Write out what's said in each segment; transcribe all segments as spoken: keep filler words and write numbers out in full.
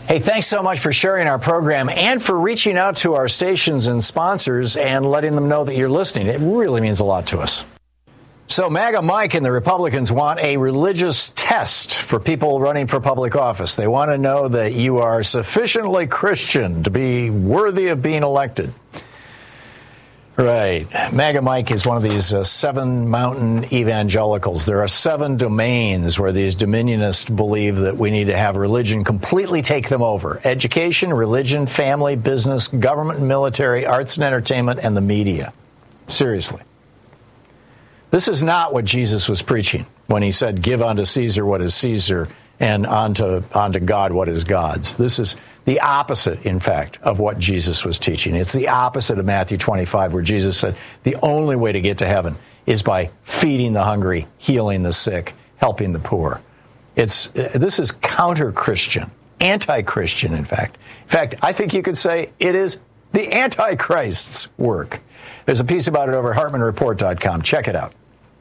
Hey, thanks so much for sharing our program and for reaching out to our stations and sponsors and letting them know that you're listening. It really means a lot to us. So MAGA Mike and the Republicans want a religious test for people running for public office. They want to know that you are sufficiently Christian to be worthy of being elected. Right. MAGA Mike is one of these uh, seven mountain evangelicals. There are seven domains where these dominionists believe that we need to have religion completely take them over. Education, religion, family, business, government, military, arts and entertainment, and the media. Seriously. This is not what Jesus was preaching when he said, give unto Caesar what is Caesar and unto, unto God what is God's. This is the opposite, in fact, of what Jesus was teaching. It's the opposite of Matthew twenty-five, where Jesus said the only way to get to heaven is by feeding the hungry, healing the sick, helping the poor. It's this is counter-Christian, anti-Christian, in fact. In fact, I think you could say it is the Antichrist's work. There's a piece about it over at Hartman Report dot com. Check it out.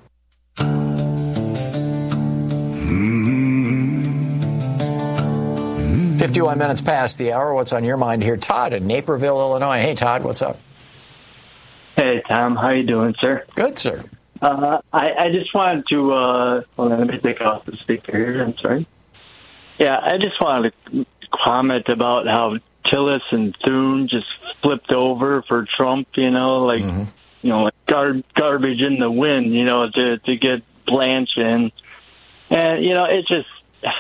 fifty-one minutes past the hour. What's on your mind here? Todd in Naperville, Illinois. Hey, Todd, what's up? Hey, Tom. How you doing, sir? Good, sir. Uh, I, I just wanted to, uh, hold on, let me take off the speaker here. I'm sorry. Yeah, I just wanted to comment about how Tillis and Thune just flipped over for Trump, you know, like, mm-hmm. you know, like gar- garbage in the wind, you know, to, to get Blanche in. And, you know, it just...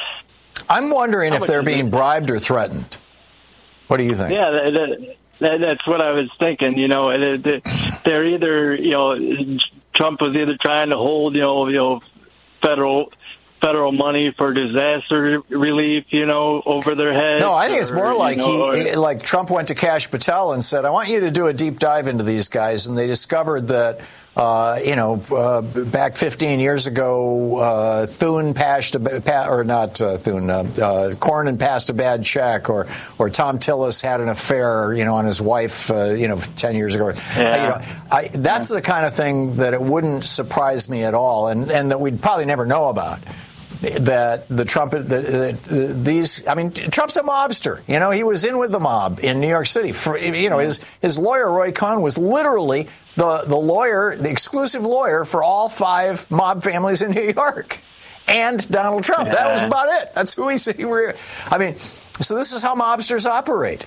I'm wondering if they're being bribed or threatened. What do you think? Yeah, that, that, that's what I was thinking. You know, they're either, you know, Trump was either trying to hold, you know, you know, federal federal money for disaster relief, you know, over their heads. No, I think it's more or, like you know, he, or, like Trump went to Kash Patel and said, I want you to do a deep dive into these guys. And they discovered that, uh, you know, uh, back fifteen years ago, uh, Thune passed, a, or not uh, Thune, uh, uh, Cornyn passed a bad check, or or Tom Tillis had an affair, you know, on his wife, uh, you know, ten years ago. Yeah. You know, I, that's yeah. the kind of thing that it wouldn't surprise me at all, and, and that we'd probably never know about. That the Trump, the, the, the, these, I mean, Trump's a mobster. You know, he was in with the mob in New York City. For, you know, his his lawyer, Roy Cohn, was literally the, the lawyer, the exclusive lawyer for all five mob families in New York. And Donald Trump. Yeah. That was about it. That's who he said he were. I mean, so this is how mobsters operate.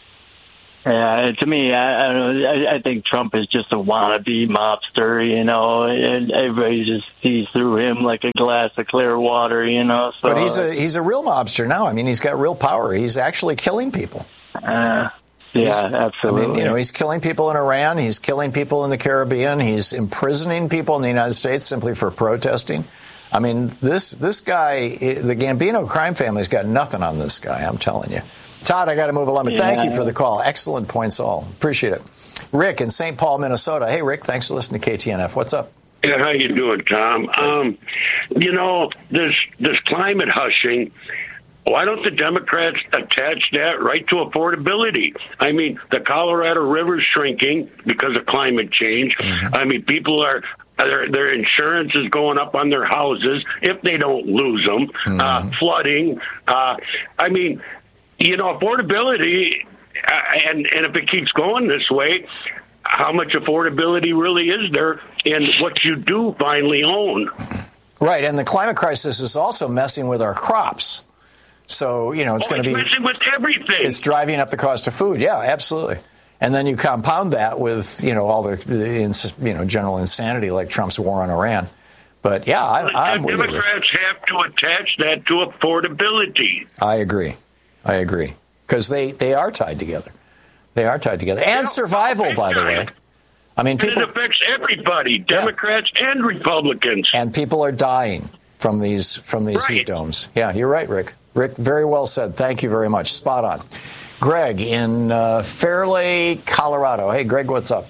Yeah, to me, I, I I think Trump is just a wannabe mobster, you know, and everybody just sees through him like a glass of clear water, you know. So, but he's a he's a real mobster now. I mean, he's got real power. He's actually killing people. Uh, yeah, he's, absolutely. I mean, you know, he's killing people in Iran. He's killing people in the Caribbean. He's imprisoning people in the United States simply for protesting. I mean, this this guy, the Gambino crime family's got nothing on this guy, I'm telling you. Todd, I got to move along, but yeah. Thank you for the call. Excellent points all. Appreciate it. Rick in Saint Paul, Minnesota. Hey, Rick, thanks for listening to K T N F. What's up? Yeah, how you doing, Tom? Um, you know, this this climate hushing, why don't the Democrats attach that right to affordability? I mean, the Colorado River's shrinking because of climate change. Mm-hmm. I mean, people are... Their, their insurance is going up on their houses if they don't lose them. Mm-hmm. Uh, flooding. Uh, I mean... You know, affordability, uh, and, and if it keeps going this way, how much affordability really is there in what you do finally own? Right, and the climate crisis is also messing with our crops. So, you know, it's oh, going to be... messing with everything. It's driving up the cost of food, yeah, absolutely. And then you compound that with, you know, all the, the you know, general insanity like Trump's war on Iran. But, yeah, I, I'm with you. Democrats have to attach that to affordability. I agree. I agree. Because they, they are tied together. They are tied together. And survival, by the way. I mean, people, it affects everybody, Democrats yeah. and Republicans. And people are dying from these from these right. heat domes. Yeah, you're right, Rick. Rick, very well said. Thank you very much. Spot on. Greg in uh, Fairleigh, Colorado. Hey, Greg, what's up?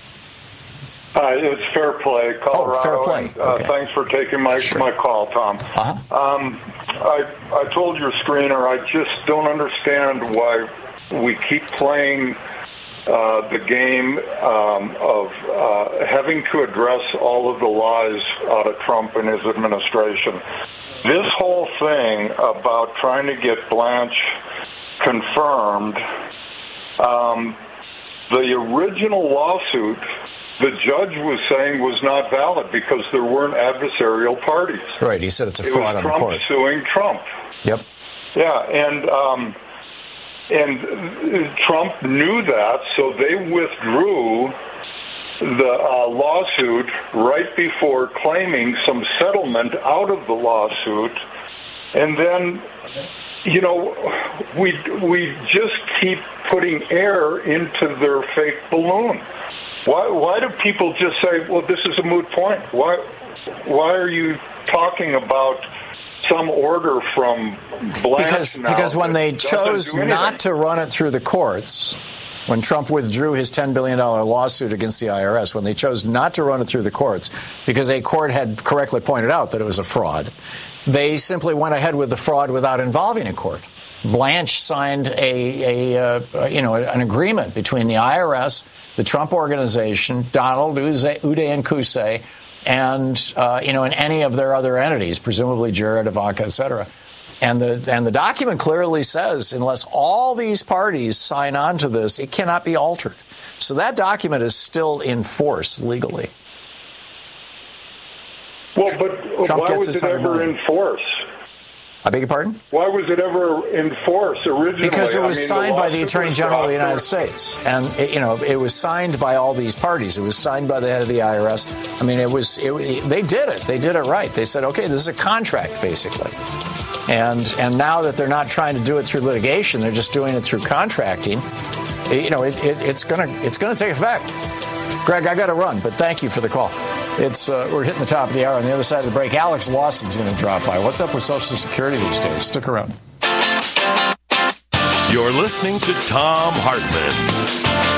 Hi, it's Fair Play, Colorado. Oh, Fair Play. And, uh, okay. Thanks for taking my sure. my call, Tom. Uh-huh. Um, I I told your screener I just don't understand why we keep playing uh, the game um, of uh, having to address all of the lies out of Trump and his administration. This whole thing about trying to get Blanche confirmed, um, the original lawsuit, the judge was saying was not valid because there weren't adversarial parties. Right. He said it's a fraud on the court. It was Trump suing Trump. Yep. Yeah, and um, and Trump knew that, so they withdrew the uh, lawsuit right before claiming some settlement out of the lawsuit, and then, you know, we we just keep putting air into their fake balloon. Why why do people just say, well, this is a moot point? Why why are you talking about some order from Blanche because now because when they chose do not to run it through the courts, when Trump withdrew his ten billion dollars lawsuit against the I R S, when they chose not to run it through the courts because a court had correctly pointed out that it was a fraud, they simply went ahead with the fraud without involving a court. Blanche signed a, a uh, you know an agreement between the I R S, the Trump Organization, Donald, Uday, Uday and Qusay, and uh, you know, and any of their other entities, presumably Jared, Ivanka, et cetera. And the and the document clearly says, unless all these parties sign on to this, it cannot be altered. So that document is still in force legally. Well, but Trump why gets was his it ever in force? I beg your pardon? Why was it ever in force originally? Because it was I mean, signed the by the Attorney General of the United there. States. And, it, you know, it was signed by all these parties. It was signed by the head of the I R S. I mean, it was, it, they did it. They did it right. They said, okay, this is a contract, basically. And and now that they're not trying to do it through litigation, they're just doing it through contracting, it, you know, it, it, it's going to it's going to take effect. Greg, I got to run, but thank you for the call. It's uh, we're hitting the top of the hour. On the other side of the break, Alex Lawson's going to drop by. What's up with Social Security these days? Stick around. You're listening to Thom Hartmann.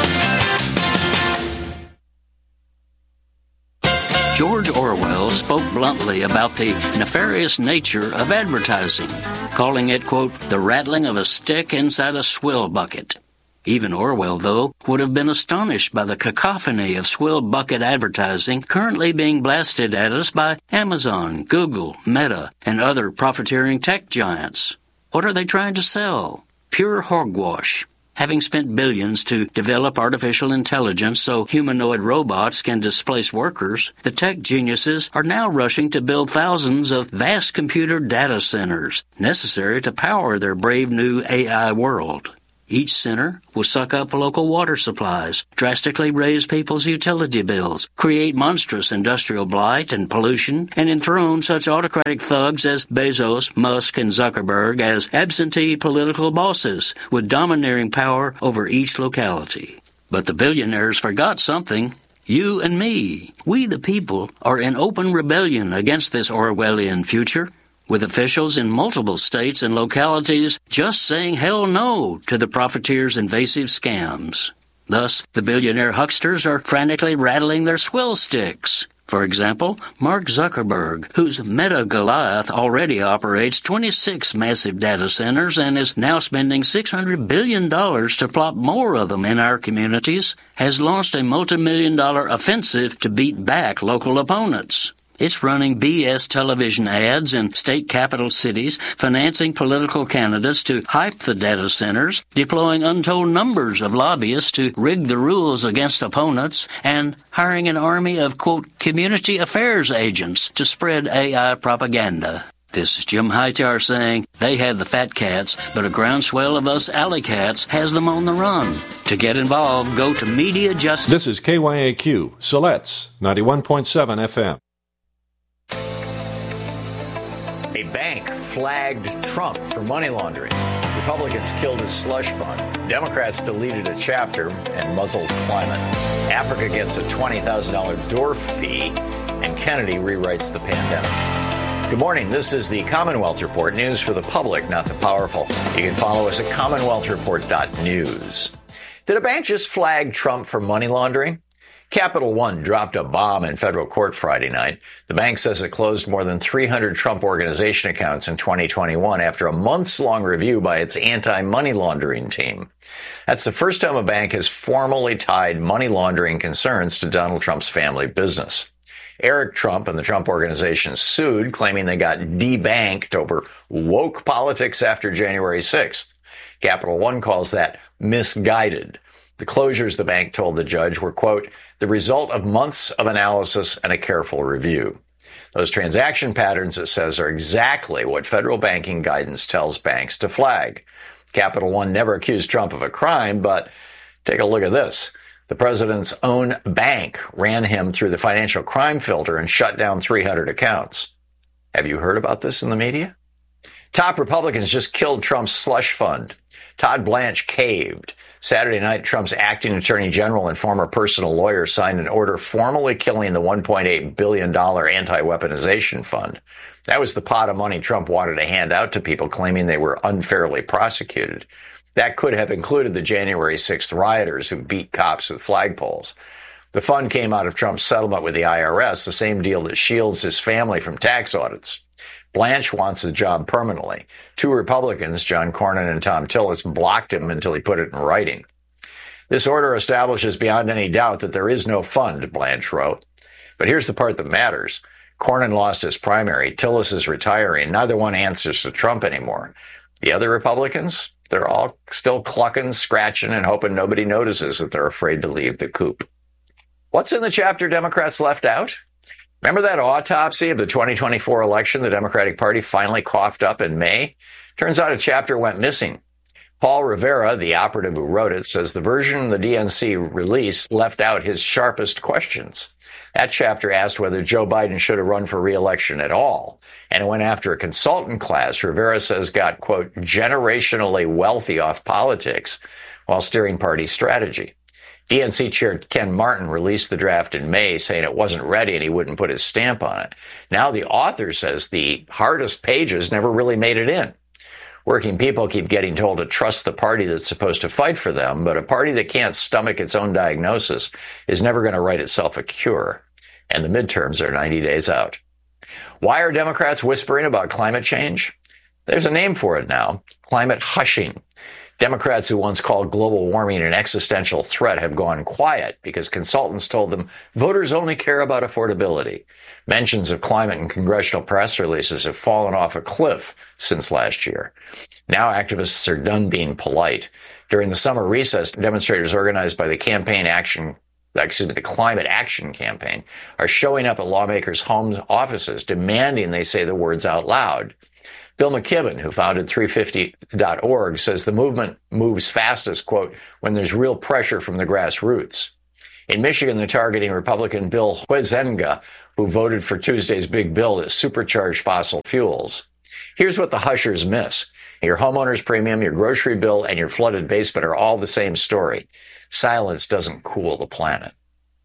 George Orwell spoke bluntly about the nefarious nature of advertising, calling it, quote, the rattling of a stick inside a swill bucket. Even Orwell, though, would have been astonished by the cacophony of swill bucket advertising currently being blasted at us by Amazon, Google, Meta, and other profiteering tech giants. What are they trying to sell? Pure hogwash. Having spent billions to develop artificial intelligence so humanoid robots can displace workers, the tech geniuses are now rushing to build thousands of vast computer data centers necessary to power their brave new A I world. Each center will suck up local water supplies, drastically raise people's utility bills, create monstrous industrial blight and pollution, and enthrone such autocratic thugs as Bezos, Musk, and Zuckerberg as absentee political bosses with domineering power over each locality. But the billionaires forgot something. You and me, we the people, are in open rebellion against this Orwellian future, with officials in multiple states and localities just saying hell no to the profiteers' invasive scams. Thus, the billionaire hucksters are frantically rattling their swill sticks. For example, Mark Zuckerberg, whose Meta Goliath already operates twenty-six massive data centers and is now spending six hundred billion dollars to plop more of them in our communities, has launched a multi-million dollar offensive to beat back local opponents. It's running B S television ads in state capital cities, financing political candidates to hype the data centers, deploying untold numbers of lobbyists to rig the rules against opponents, and hiring an army of, quote, community affairs agents to spread A I propaganda. This is Jim Hightower saying they have the fat cats, but a groundswell of us alley cats has them on the run. To get involved, go to Media Justice. This is K Y A Q, Siletz, ninety-one point seven F M. A bank flagged Trump for money laundering. Republicans killed his slush fund. Democrats deleted a chapter and muzzled climate. Africa gets a twenty thousand dollars D O R F fee, and Kennedy rewrites the pandemic. Good morning. This is the Commonwealth Report, news for the public, not the powerful. You can follow us at commonwealth report dot news. Did a bank just flag Trump for money laundering? Capital One dropped a bomb in federal court Friday night. The bank says it closed more than three hundred Trump Organization accounts in twenty twenty-one after a months-long review by its anti-money laundering team. That's the first time a bank has formally tied money laundering concerns to Donald Trump's family business. Eric Trump and the Trump Organization sued, claiming they got debanked over woke politics after January sixth. Capital One calls that misguided. The closures, the bank told the judge, were, quote, the result of months of analysis and a careful review. Those transaction patterns, it says, are exactly what federal banking guidance tells banks to flag. Capital One never accused Trump of a crime, but take a look at this. The president's own bank ran him through the financial crime filter and shut down three hundred accounts. Have you heard about this in the media? Top Republicans just killed Trump's slush fund. Todd Blanche caved. Saturday night, Trump's acting attorney general and former personal lawyer signed an order formally killing the one point eight billion dollars anti-weaponization fund. That was the pot of money Trump wanted to hand out to people claiming they were unfairly prosecuted. That could have included the January sixth rioters who beat cops with flagpoles. The fund came out of Trump's settlement with the I R S, the same deal that shields his family from tax audits. Blanche wants the job permanently. Two Republicans, John Cornyn and Thom Tillis, blocked him until he put it in writing. This order establishes beyond any doubt that there is no fund, Blanche wrote. But here's the part that matters. Cornyn lost his primary. Tillis is retiring. Neither one answers to Trump anymore. The other Republicans, they're all still clucking, scratching, and hoping nobody notices that they're afraid to leave the coop. What's in the chapter Democrats left out? Remember that autopsy of the twenty twenty-four election the Democratic Party finally coughed up in May? Turns out a chapter went missing. Paul Rivera, the operative who wrote it, says the version the D N C released left out his sharpest questions. That chapter asked whether Joe Biden should have run for re-election at all. And it went after a consultant class Rivera says got, quote, generationally wealthy off politics while steering party strategy. D N C Chair Ken Martin released the draft in May, saying it wasn't ready and he wouldn't put his stamp on it. Now the author says the hardest pages never really made it in. Working people keep getting told to trust the party that's supposed to fight for them, but a party that can't stomach its own diagnosis is never going to write itself a cure. And the midterms are ninety days out. Why are Democrats whispering about climate change? There's a name for it now, climate hushing. Democrats who once called global warming an existential threat have gone quiet because consultants told them voters only care about affordability. Mentions of climate in congressional press releases have fallen off a cliff since last year. Now activists are done being polite. During the summer recess, demonstrators organized by the campaign action excuse me, the Climate Action Campaign are showing up at lawmakers' homes offices demanding they say the words out loud. Bill McKibben, who founded three fifty dot org, says the movement moves fastest, quote, when there's real pressure from the grassroots. In Michigan, they're targeting Republican Bill Huizenga, who voted for Tuesday's big bill that supercharged fossil fuels. Here's what the hushers miss. Your homeowner's premium, your grocery bill, and your flooded basement are all the same story. Silence doesn't cool the planet.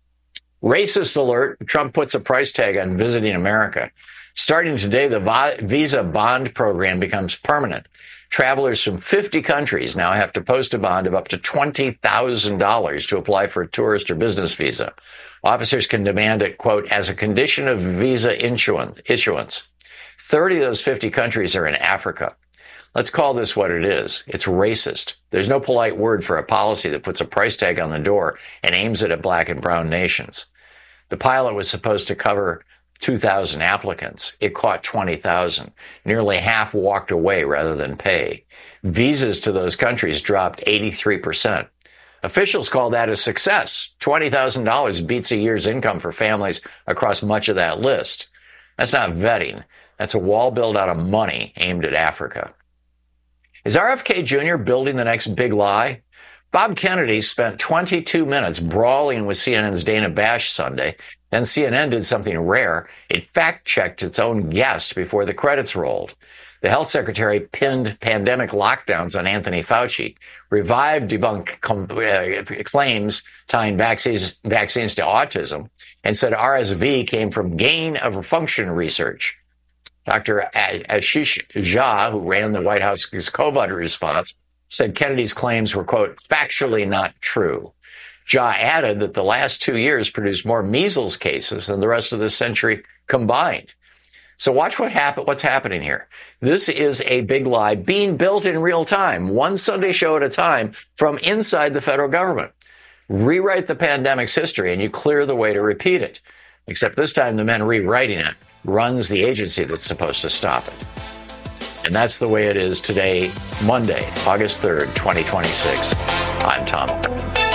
Racist alert. Trump puts a price tag on visiting America. Starting today, the Visa bond program becomes permanent. Travelers from fifty countries now have to post a bond of up to twenty thousand dollars to apply for a tourist or business visa. Officers can demand it, quote, as a condition of visa issuance. thirty of those fifty countries are in Africa. Let's call this what it is. It's racist. There's no polite word for a policy that puts a price tag on the door and aims it at black and brown nations. The pilot was supposed to cover two thousand applicants. It caught twenty thousand. Nearly half walked away rather than pay. Visas to those countries dropped eighty-three percent. Officials call that a success. twenty thousand dollars beats a year's income for families across much of that list. That's not vetting. That's a wall built out of money aimed at Africa. Is R F K Junior building the next big lie? Bob Kennedy spent twenty-two minutes brawling with C N N's Dana Bash Sunday. Then C N N did something rare. It fact-checked its own guest before the credits rolled. The health secretary pinned pandemic lockdowns on Anthony Fauci, revived debunked uh, claims tying vaccines, vaccines to autism, and said R S V came from gain-of-function research. Doctor Ashish Jha, who ran the White House's COVID response, said Kennedy's claims were, quote, factually not true. Jha added that the last two years produced more measles cases than the rest of the century combined. So watch what happen, what's happening here. This is a big lie being built in real time, one Sunday show at a time, from inside the federal government. Rewrite the pandemic's history and you clear the way to repeat it. Except this time the men rewriting it runs the agency that's supposed to stop it. And that's the way it is today, Monday, August third, twenty twenty-six. I'm Tom Hartman.